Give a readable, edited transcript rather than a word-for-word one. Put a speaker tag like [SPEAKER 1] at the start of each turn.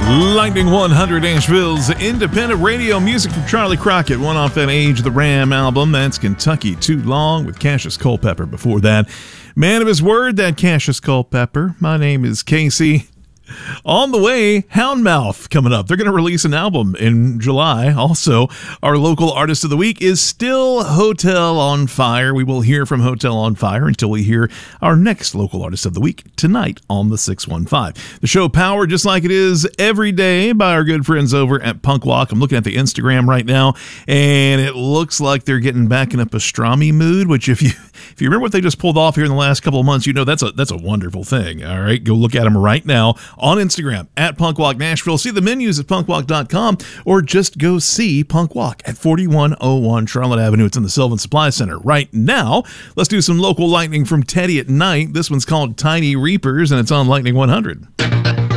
[SPEAKER 1] Lightning 100, Asheville's independent radio music from Charlie Crockett, one off that Age of the Ram album. That's Kentucky Too Long with Cassius Culpepper. Before that, Man of His Word, that Cassius Culpepper. My name is Casey. On the way, Houndmouth coming up. They're going to release an album in July. Also, our local artist of the week is still Hotel on Fire. We will hear from Hotel on Fire until we hear our next local artist of the week tonight on the 615. The show powered just like it is every day by our good friends over at Punk Walk. I'm looking at the Instagram right now, and it looks like they're getting back in a pastrami mood, which if you remember what they just pulled off here in the last couple of months, you know that's a wonderful thing. All right, go look at them right now on Instagram at Punk Walk Nashville. See the menus at punkwalk.com, or just go see Punk Walk at 4101 Charlotte Avenue. It's in the Sylvan Supply Center. Right now, let's do some local lightning from Teddy at Night. This one's called Tiny Reapers, and it's on Lightning 100.